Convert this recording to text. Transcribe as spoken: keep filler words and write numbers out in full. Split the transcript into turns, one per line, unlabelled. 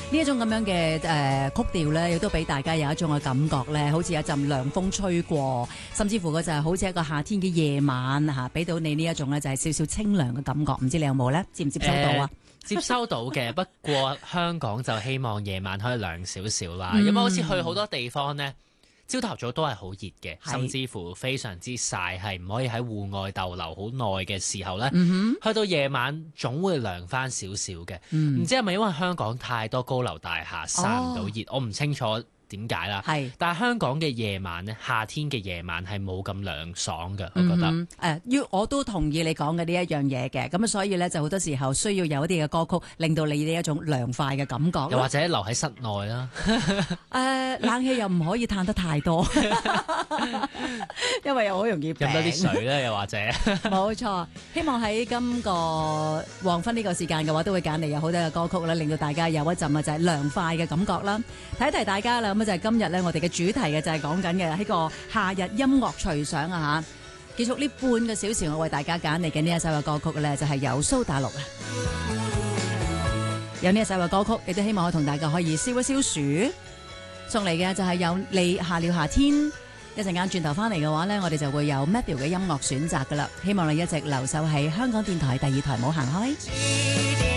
呢一種咁樣嘅誒、呃、曲調咧，亦都俾大家有一種嘅感覺咧，好似有一陣涼風吹過，甚至乎佢就係好似一個夏天嘅夜晚嚇，俾、啊、到你呢一種咧就係少少清涼嘅感覺。唔知你有冇咧？接唔接收到啊？
呃接收到嘅，不過香港就希望夜晚可以涼少少啦，
嗯、
因為好似去好多地方呢，朝頭早都係好熱嘅，
是
甚至乎非常之曬，係唔可以喺戶外逗留好耐嘅時候呢，
嗯、
去到夜晚總會涼翻少少嘅。唔、
嗯、
知係咪因為香港太多高樓大廈散唔到熱，哦、我唔清楚點解啦。
係，
但係香港嘅夜晚呢，夏天嘅夜晚係冇咁涼爽嘅，我覺得。
誒、嗯，要、呃、我都同意你講嘅呢一樣嘢嘅，咁所以咧就好多時候需要有一啲嘅歌曲，令到你呢一種涼快嘅感覺。
又或者留喺室內啦。
誒、呃，冷氣又唔可以嘆得太多，因為又好容易病。
飲多啲水咧，又或者。
冇錯，希望喺今個黃昏呢個時間嘅話，都會揀嚟有好多嘅歌曲啦，令到大家有一陣啊就係涼快嘅感覺啦。提一提大家啦，咁就係今日咧，我哋嘅主題嘅就係講緊嘅喺個夏日音樂隨想啊嚇。結束呢半個小時，我為大家揀嚟嘅呢一首嘅歌曲咧，就係有蘇打綠啊。有呢一首嘅歌曲，亦都希望我同大家可以消一消暑。送嚟嘅就係有你下了夏天。一陣間轉頭翻嚟嘅話呢，我哋就會有 Matthew 嘅音樂選擇噶啦。希望你一直留守喺香港電台第二台，冇行開。